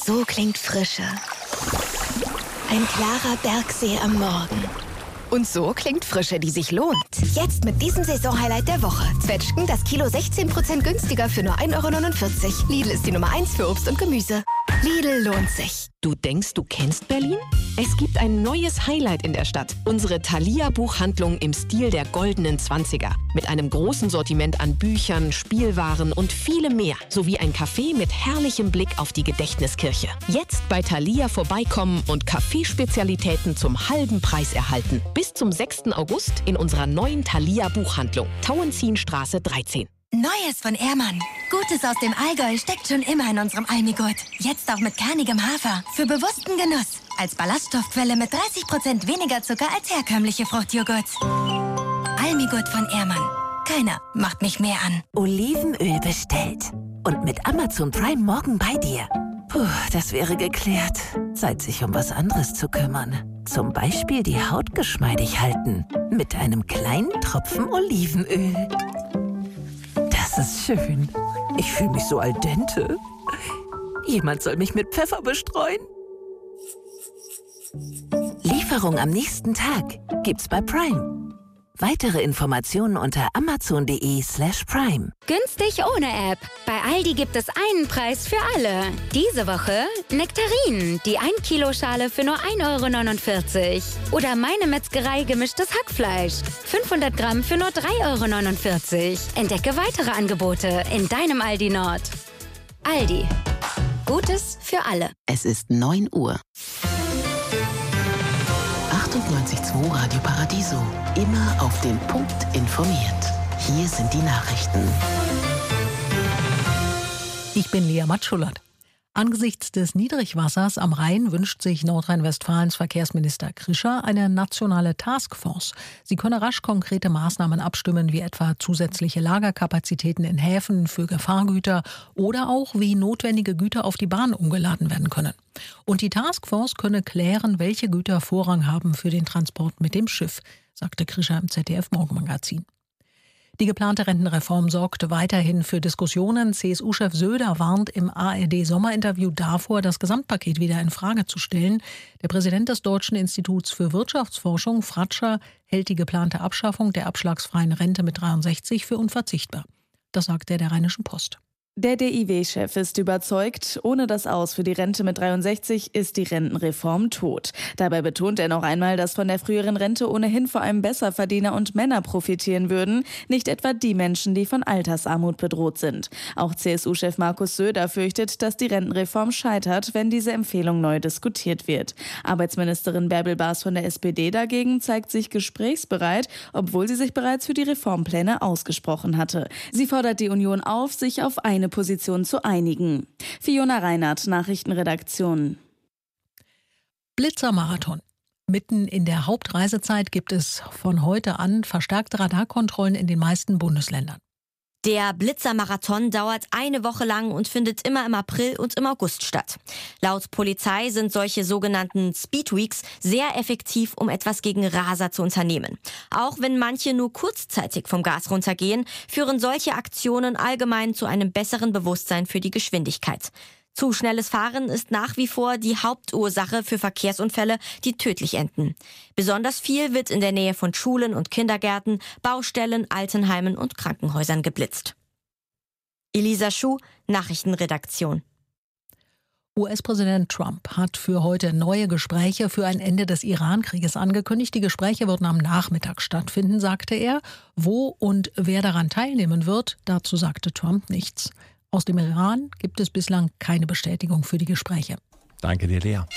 So klingt Frische. Ein klarer Bergsee am Morgen. Und so klingt Frische, die sich lohnt. Jetzt mit diesem Saisonhighlight der Woche. Zwetschgen, das Kilo 16% günstiger für nur 1,49 €. Lidl ist die Nummer 1 für Obst und Gemüse. Lidl lohnt sich. Du denkst, du kennst Berlin? Es gibt ein neues Highlight in der Stadt. Unsere Thalia-Buchhandlung im Stil der goldenen 20er. Mit einem großen Sortiment an Büchern, Spielwaren und vielem mehr. Sowie ein Café mit herrlichem Blick auf die Gedächtniskirche. Jetzt bei Thalia vorbeikommen und Kaffeespezialitäten zum halben Preis erhalten. Bis zum 6. August in unserer neuen Thalia-Buchhandlung. Tauentzienstraße 13. Neues von Ehrmann. Gutes aus dem Allgäu steckt schon immer in unserem Almigurt. Jetzt auch mit kernigem Hafer. Für bewussten Genuss. Als Ballaststoffquelle mit 30% weniger Zucker als herkömmliche Fruchtjoghurts. Almigurt von Ehrmann. Keiner macht mich mehr an. Olivenöl bestellt. Und mit Amazon Prime morgen bei dir. Puh, das wäre geklärt. Zeit, sich um was anderes zu kümmern. Zum Beispiel die Haut geschmeidig halten. Mit einem kleinen Tropfen Olivenöl. Das ist schön. Ich fühle mich so al dente. Jemand soll mich mit Pfeffer bestreuen. Lieferung am nächsten Tag gibt's bei Prime. Weitere Informationen unter amazon.de/prime. Günstig ohne App. Bei Aldi gibt es einen Preis für alle. Diese Woche Nektarinen, die 1-Kilo-Schale für nur 1,49 €. Oder Meine Metzgerei gemischtes Hackfleisch. 500 Gramm für nur 3,49 €. Entdecke weitere Angebote in deinem Aldi Nord. Aldi. Gutes für alle. Es ist 9 Uhr. 98.2 Radio Paradiso. Immer auf den Punkt informiert. Hier sind die Nachrichten. Ich bin Lea Matschulat. Angesichts des Niedrigwassers am Rhein wünscht sich Nordrhein-Westfalens Verkehrsminister Krischer eine nationale Taskforce. Sie könne rasch konkrete Maßnahmen abstimmen, wie etwa zusätzliche Lagerkapazitäten in Häfen für Gefahrgüter oder auch wie notwendige Güter auf die Bahn umgeladen werden können. Und die Taskforce könne klären, welche Güter Vorrang haben für den Transport mit dem Schiff, sagte Krischer im ZDF-Morgenmagazin. Die geplante Rentenreform sorgt weiterhin für Diskussionen. CSU-Chef Söder warnt im ARD-Sommerinterview davor, das Gesamtpaket wieder in Frage zu stellen. Der Präsident des Deutschen Instituts für Wirtschaftsforschung, Fratscher, hält die geplante Abschaffung der abschlagsfreien Rente mit 63 für unverzichtbar. Das sagt er der Rheinischen Post. Der DIW-Chef ist überzeugt, ohne das Aus für die Rente mit 63 ist die Rentenreform tot. Dabei betont er noch einmal, dass von der früheren Rente ohnehin vor allem Besserverdiener und Männer profitieren würden, nicht etwa die Menschen, die von Altersarmut bedroht sind. Auch CSU-Chef Markus Söder fürchtet, dass die Rentenreform scheitert, wenn diese Empfehlung neu diskutiert wird. Arbeitsministerin Bärbel Baas von der SPD dagegen zeigt sich gesprächsbereit, obwohl sie sich bereits für die Reformpläne ausgesprochen hatte. Sie fordert die Union auf, sich auf eine Position zu einigen. Fiona Reinhardt, Nachrichtenredaktion. Blitzermarathon. Mitten in der Hauptreisezeit gibt es von heute an verstärkte Radarkontrollen in den meisten Bundesländern. Der Blitzermarathon dauert eine Woche lang und findet immer im April und im August statt. Laut Polizei sind solche sogenannten Speedweeks sehr effektiv, um etwas gegen Raser zu unternehmen. Auch wenn manche nur kurzzeitig vom Gas runtergehen, führen solche Aktionen allgemein zu einem besseren Bewusstsein für die Geschwindigkeit. Zu schnelles Fahren ist nach wie vor die Hauptursache für Verkehrsunfälle, die tödlich enden. Besonders viel wird in der Nähe von Schulen und Kindergärten, Baustellen, Altenheimen und Krankenhäusern geblitzt. Elisa Schuh, Nachrichtenredaktion. US-Präsident Trump hat für heute neue Gespräche für ein Ende des Iran-Krieges angekündigt. Die Gespräche würden am Nachmittag stattfinden, sagte er. Wo und wer daran teilnehmen wird, dazu sagte Trump nichts. Aus dem Iran gibt es bislang keine Bestätigung für die Gespräche. Danke dir, Lea.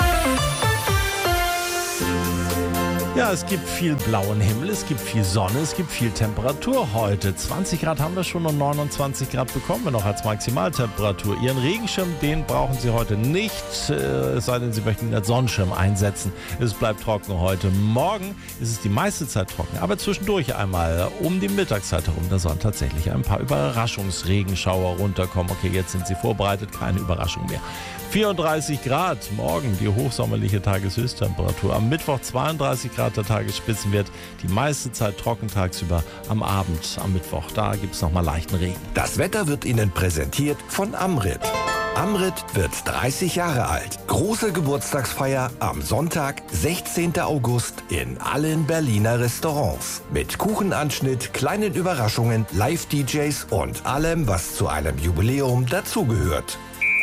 Ja, es gibt viel blauen Himmel, es gibt viel Sonne, es gibt viel Temperatur heute. 20 Grad haben wir schon und 29 Grad bekommen wir noch als Maximaltemperatur. Ihren Regenschirm, den brauchen Sie heute nicht, es sei denn, Sie möchten ihn als Sonnenschirm einsetzen. Es bleibt trocken heute. Morgen ist es die meiste Zeit trocken, aber zwischendurch einmal um die Mittagszeit herum, da sollen tatsächlich ein paar Überraschungsregenschauer runterkommen. Okay, jetzt sind Sie vorbereitet, keine Überraschung mehr. 34 Grad, morgen die hochsommerliche Tageshöchsttemperatur. Am Mittwoch 32 Grad der Tagesspitzenwert. Die meiste Zeit trocken tagsüber. Am Abend, am Mittwoch, da gibt es nochmal leichten Regen. Das Wetter wird Ihnen präsentiert von Amrit. Amrit wird 30 Jahre alt. Große Geburtstagsfeier am Sonntag, 16. August in allen Berliner Restaurants. Mit Kuchenanschnitt, kleinen Überraschungen, Live-DJs und allem, was zu einem Jubiläum dazugehört.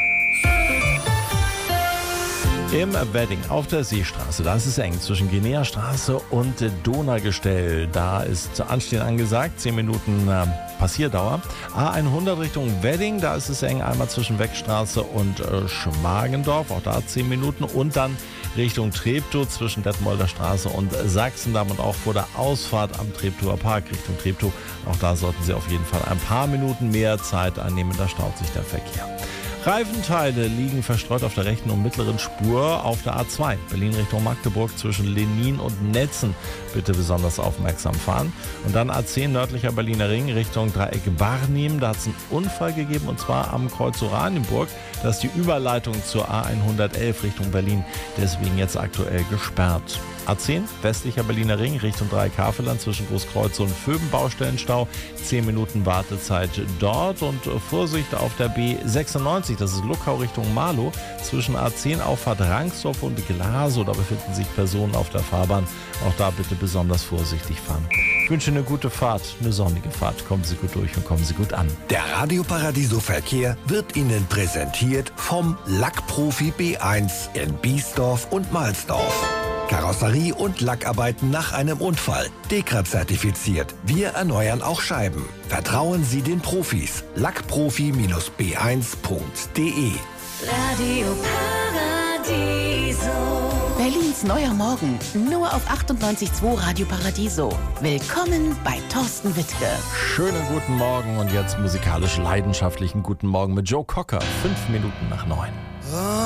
Im Wedding auf der Seestraße, da ist es eng zwischen Guinea-Straße und Donaugestell. Da ist Anstehen angesagt, 10 Minuten Passierdauer. A100 Richtung Wedding, da ist es eng, einmal zwischen Weckstraße und Schmargendorf, auch da 10 Minuten. Und dann Richtung Treptow zwischen Detmolder Straße und Sachsendamm und auch vor der Ausfahrt am Treptower Park Richtung Treptow. Auch da sollten Sie auf jeden Fall ein paar Minuten mehr Zeit einnehmen, da staut sich der Verkehr. Reifenteile liegen verstreut auf der rechten und mittleren Spur auf der A2. Berlin Richtung Magdeburg zwischen Lenin und Netzen. Bitte besonders aufmerksam fahren. Und dann A10 nördlicher Berliner Ring Richtung Dreieck Barnim. Da hat es einen Unfall gegeben und zwar am Kreuz Oranienburg. Da ist die Überleitung zur A111 Richtung Berlin. Deswegen jetzt aktuell gesperrt. A10 westlicher Berliner Ring Richtung Dreieck-Havelland zwischen Großkreuz und Vöben Baustellenstau. 10 Minuten Wartezeit dort und Vorsicht auf der B96. Das ist Luckau Richtung Marlow zwischen A10 Auffahrt Rangsdorf und Glasow. Da befinden sich Personen auf der Fahrbahn. Auch da bitte besonders vorsichtig fahren. Ich wünsche eine gute Fahrt, eine sonnige Fahrt. Kommen Sie gut durch und kommen Sie gut an. Der Radio Paradiso Verkehr wird Ihnen präsentiert vom Lackprofi B1 in Biesdorf und Mahlsdorf. Karosserie und Lackarbeiten nach einem Unfall. DEKRA-zertifiziert. Wir erneuern auch Scheiben. Vertrauen Sie den Profis. Lackprofi-b1.de. Radio Paradiso. Berlins neuer Morgen. Nur auf 98.2 Radio Paradiso. Willkommen bei Thorsten Wittke. Schönen guten Morgen und jetzt musikalisch leidenschaftlichen guten Morgen mit Joe Cocker. 5 Minuten nach 9.